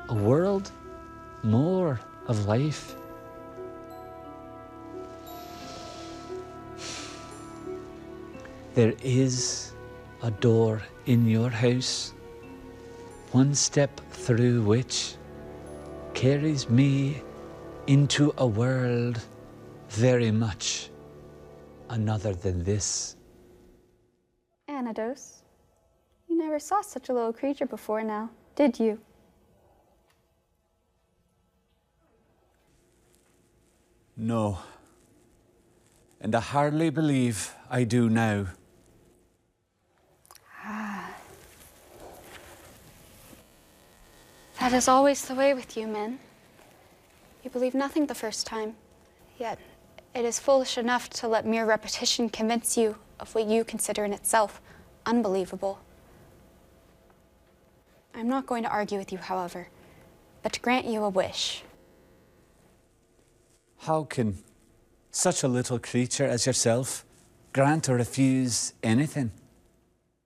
a world more of life. There is a door in your house, one step through which carries me into a world very much another than this. Anados, you never saw such a little creature before now, did you? No, and I hardly believe I do now. That is always the way with you men. You believe nothing the first time, yet it is foolish enough to let mere repetition convince you of what you consider in itself unbelievable. I'm not going to argue with you, however, but to grant you a wish. How can such a little creature as yourself grant or refuse anything?